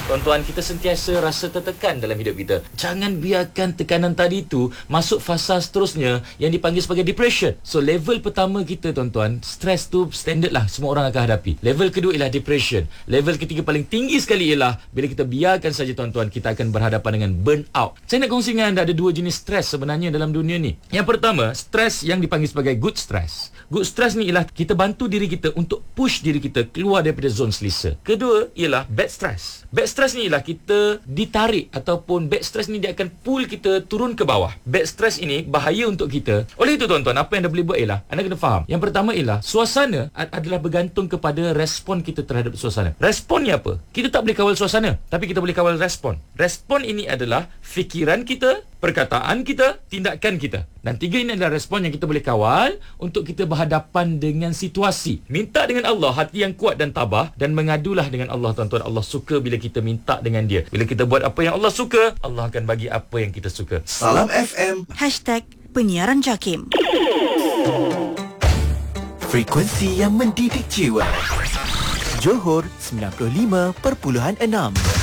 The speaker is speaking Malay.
Tuan-tuan, kita sentiasa rasa tertekan dalam hidup kita. Jangan biarkan tekanan tadi tu masuk fasa seterusnya yang dipanggil sebagai depression. So level pertama kita, tuan-tuan, stres tu standard lah, semua orang akan hadapi. Level kedua ialah depression. Level ketiga paling tinggi sekali ialah bila kita biarkan saja, tuan-tuan, kita akan berhadapan dengan burnout. Saya nak kongsi dengan anda ada dua jenis stres sebenarnya dalam dunia ni. Yang pertama, stres yang dipanggil sebagai good stress. Good stress ni ialah kita bantu diri kita untuk push diri kita keluar daripada zon selesa. Kedua ialah bad stress. Bad stress ni ialah kita ditarik, ataupun bad stress ni dia akan pull kita turun ke bawah. Bad stress ini bahaya untuk kita. Oleh itu, tuan-tuan, apa yang anda boleh buat ialah anda kena faham. Yang pertama ialah suasana adalah bergantung kepada respon kita terhadap suasana. Respon ni apa? Kita tak boleh kawal suasana, tapi kita boleh kawal respon. Respon ini adalah fikiran kita, perkataan kita, tindakan kita. Dan tiga ini adalah respon yang kita boleh kawal untuk kita berhadapan dengan situasi. Minta dengan Allah hati yang kuat dan tabah, dan mengadulah dengan Allah, tuan-tuan. Allah suka bila kita minta dengan Dia. Bila kita buat apa yang Allah suka, Allah akan bagi apa yang kita suka. Salam FM. #Penyiaran JAKIM. Frekuensi yang mendidik jiwa. Johor 95.6.